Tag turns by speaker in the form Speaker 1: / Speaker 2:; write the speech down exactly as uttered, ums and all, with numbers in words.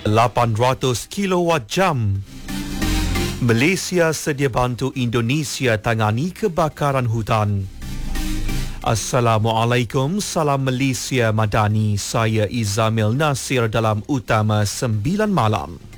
Speaker 1: lapan ratus kilowatt jam. Malaysia sedia bantu Indonesia tangani kebakaran hutan. Assalamualaikum, salam Malaysia Madani. Saya Izamil Nasir dalam Utama sembilan Malam.